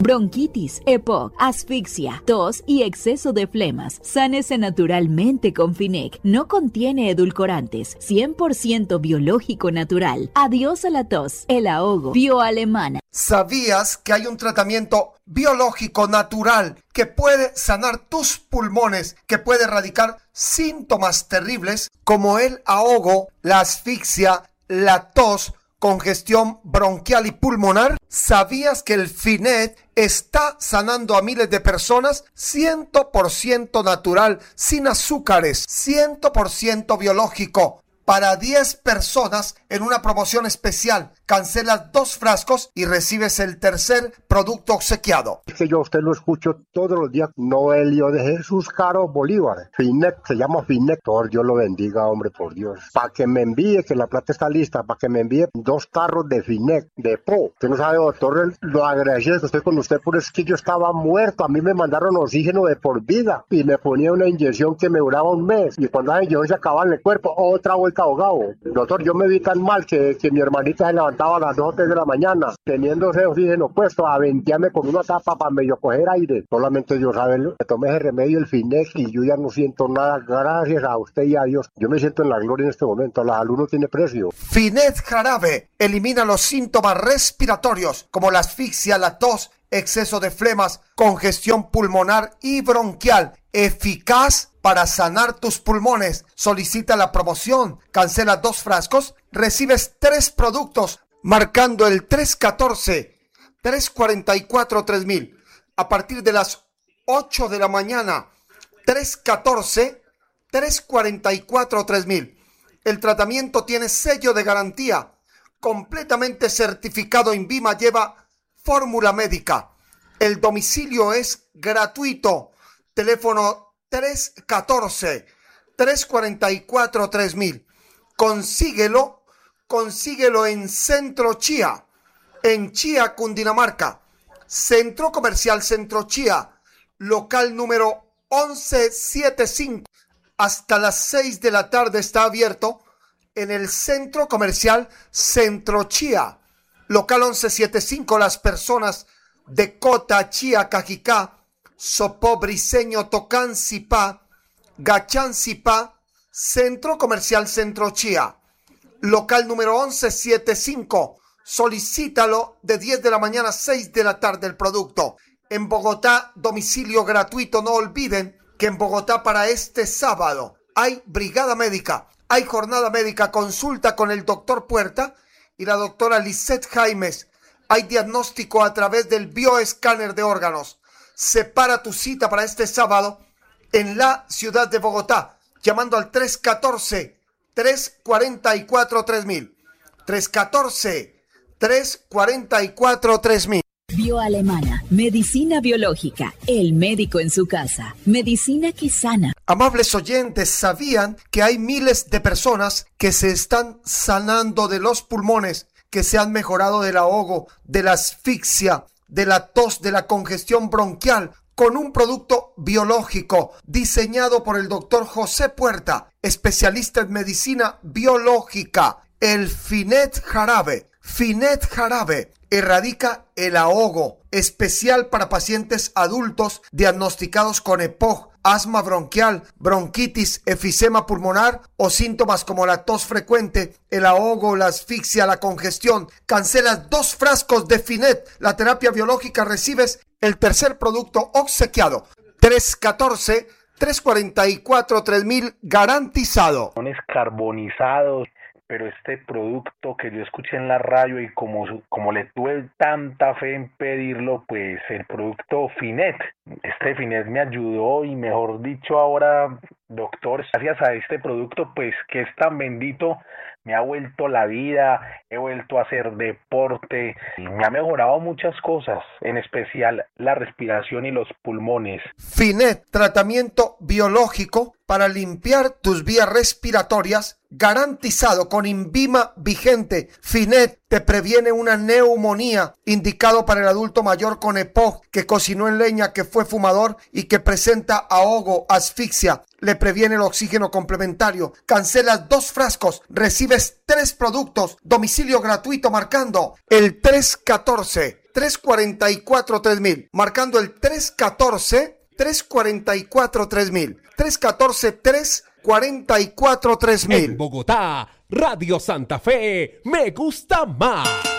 bronquitis, EPOC, asfixia, tos y exceso de flemas. Sánese naturalmente con Finec. No contiene edulcorantes, 100% biológico natural. Adiós a la tos, el ahogo. Bioalemana. ¿Sabías que hay un tratamiento biológico natural que puede sanar tus pulmones, que puede erradicar síntomas terribles como el ahogo, la asfixia, la tos, congestión bronquial y pulmonar? ¿Sabías que el Finet está sanando a miles de personas? 100% natural, sin azúcares, 100% biológico. Para 10 personas en una promoción especial. Cancelas 2 frascos y recibes el tercer producto obsequiado. Es que yo a usted lo escucho todos los días. Noelio de Jesús Caro Bolívar. Finet, se llama Finet. Dios lo bendiga, hombre, por Dios. Para que me envíe, que la plata está lista, para que me envíe 2 tarros de Finet, de Po. Usted no sabe, doctor, lo agradecido que estoy con usted, por es que yo estaba muerto. A mí me mandaron oxígeno de por vida y me ponía una inyección que me duraba un mes. Y cuando la inyección se acababa en el cuerpo, otra vuelta ahogado. Doctor, yo me vi tan mal que mi hermanita se levantaba a las 2 o 3 de la mañana, teniendo ese oxígeno puesto, a ventearme con una tapa para medio coger aire. Solamente Dios sabe, me tomé ese remedio, el Finex, y yo ya no siento nada, gracias a usted y a Dios. Yo me siento en la gloria en este momento, la salud no tiene precio. Finet jarabe elimina los síntomas respiratorios como la asfixia, la tos, exceso de flemas, congestión pulmonar y bronquial. Eficaz para sanar tus pulmones. Solicita la promoción. Cancela 2 frascos. Recibes 3 productos marcando el 314-344-3000. A partir de las 8 de la mañana. 314-344-3000. El tratamiento tiene sello de garantía. Completamente certificado INVIMA. Lleva fórmula médica. El domicilio es gratuito. Teléfono 314-344-3000. Consíguelo en Centro Chía, en Chía, Cundinamarca. Centro Comercial Centro Chía, local número 1175. Hasta las 6 de la tarde está abierto en el Centro Comercial Centro Chía, local 1175. Las personas de Cota, Chía, Cajicá, Sopó, Briceño, Tocán, Zipá, Gachán, Zipá, Centro Comercial Centro Chía, local número 1175. Solicítalo de 10 de la mañana a 6 de la tarde el producto. En Bogotá, domicilio gratuito. No olviden que en Bogotá para este sábado hay brigada médica, hay jornada médica, consulta con el doctor Puerta y la doctora Lisette Jaimes. Hay diagnóstico a través del bioescáner de órganos. Separa tu cita para este sábado en la ciudad de Bogotá, llamando al 314-344-3000. 314-344-3000. Bioalemana, medicina biológica, el médico en su casa, medicina que sana. Amables oyentes, ¿sabían que hay miles de personas que se están sanando de los pulmones, que se han mejorado del ahogo, de la asfixia, de la tos, de la congestión bronquial, con un producto biológico diseñado por el doctor José Puerta, especialista en medicina biológica? El Finet jarabe. Finet jarabe erradica el ahogo, especial para pacientes adultos diagnosticados con EPOC, asma bronquial, bronquitis, efisema pulmonar o síntomas como la tos frecuente, el ahogo, la asfixia, la congestión. Cancelas 2 frascos de Finet, la terapia biológica, recibes el tercer producto obsequiado. 314-344-3000 garantizado. Carbonizados. Pero este producto que yo escuché en la radio y como le tuve tanta fe en pedirlo, pues el producto Finet, este Finet me ayudó y mejor dicho ahora, doctor, gracias a este producto pues que es tan bendito, me ha vuelto la vida, he vuelto a hacer deporte, y me ha mejorado muchas cosas, en especial la respiración y los pulmones. Finet, tratamiento biológico para limpiar tus vías respiratorias, garantizado con INVIMA vigente. Finet te previene una neumonía, indicado para el adulto mayor con EPOC, que cocinó en leña, que fue fumador y que presenta ahogo, asfixia. Le previene el oxígeno complementario. Cancelas 2 frascos, recibes 3 productos. Domicilio gratuito marcando el 314 314-344-3000. Marcando el 314-344-3000. 314-344-3000. En Bogotá, Radio Santa Fe, me gusta más.